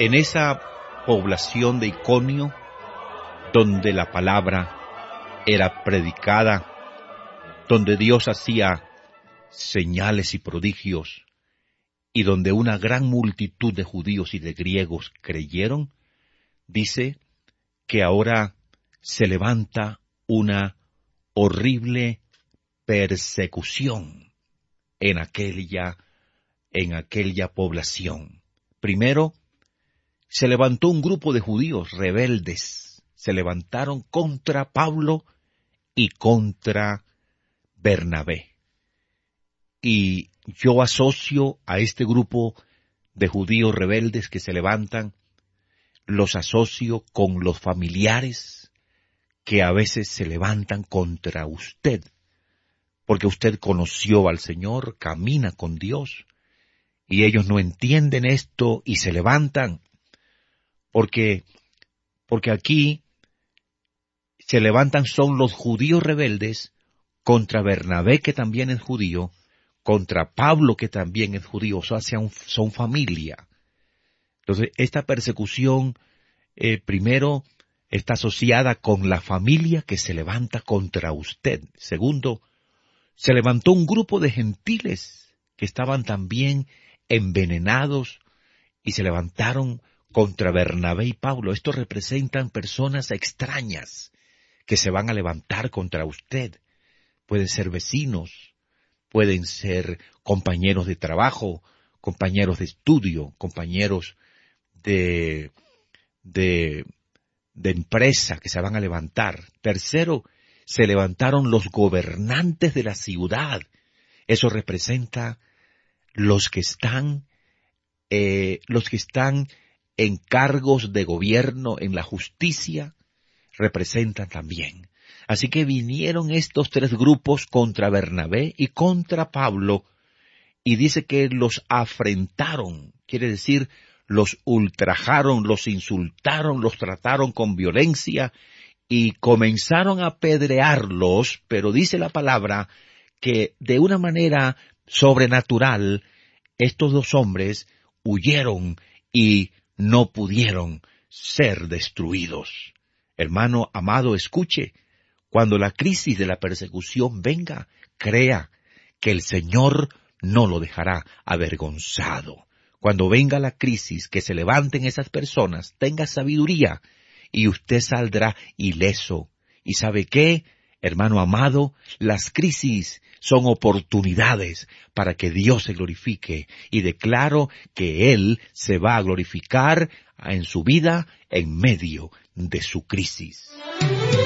En esa población de Iconio, donde la palabra era predicada, donde Dios hacía señales y prodigios, y donde una gran multitud de judíos y de griegos creyeron, dice que ahora se levanta una horrible persecución en aquella población. Primero, se levantó un grupo de judíos rebeldes, se levantaron contra Pablo y contra Bernabé. Y yo asocio a este grupo de judíos rebeldes que se levantan, los asocio con los familiares que a veces se levantan contra usted, porque usted conoció al Señor, camina con Dios, y ellos no entienden esto y se levantan, porque aquí se levantan son los judíos rebeldes contra Bernabé, que también es judío, contra Pablo, que también es judío, o sea, son familia. Entonces, esta persecución, primero, está asociada con la familia que se levanta contra usted. Segundo, se levantó un grupo de gentiles que estaban también envenenados y se levantaron contra Bernabé y Pablo. Estos representan personas extrañas que se van a levantar contra usted. Pueden ser vecinos, pueden ser compañeros de trabajo, compañeros de estudio, compañeros de empresa que se van a levantar. Tercero, se levantaron los gobernantes de la ciudad. Eso representa los que están en cargos de gobierno, en la justicia, representan también. Así que vinieron estos tres grupos contra Bernabé y contra Pablo, y dice que los afrentaron, quiere decir, los ultrajaron, los insultaron, los trataron con violencia, y comenzaron a apedrearlos, pero dice la palabra que de una manera sobrenatural, estos dos hombres huyeron y no pudieron ser destruidos. Hermano amado, escuche, cuando la crisis de la persecución venga, crea que el Señor no lo dejará avergonzado. Cuando venga la crisis, que se levanten esas personas, tenga sabiduría, y usted saldrá ileso. ¿Y sabe qué, hermano amado? Las crisis son oportunidades para que Dios se glorifique, y declaro que Él se va a glorificar en su vida en medio de su crisis.